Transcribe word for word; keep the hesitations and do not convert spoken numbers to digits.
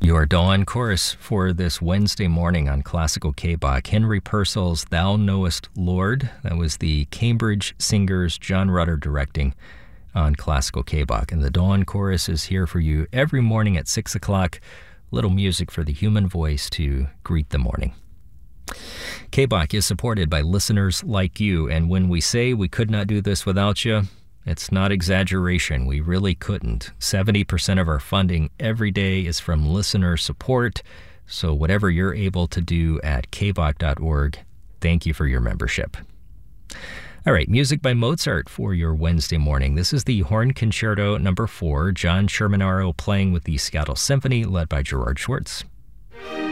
Your dawn chorus for this Wednesday morning on Classical K-Bach, Henry Purcell's Thou Knowest Lord. That was the Cambridge Singers, John Rutter directing on Classical K-Bach. And the dawn chorus is here for you every morning at six o'clock. Little music for the human voice to greet the morning. K-Bach is supported by listeners like you, and when we say we could not do this without you, it's not exaggeration. We really couldn't. seventy percent of our funding every day is from listener support. So whatever you're able to do at k bach dot org, thank you for your membership. All right, music by Mozart for your Wednesday morning. This is the Horn Concerto number four, John Shermanaro playing with the Seattle Symphony, led by Gerard Schwartz.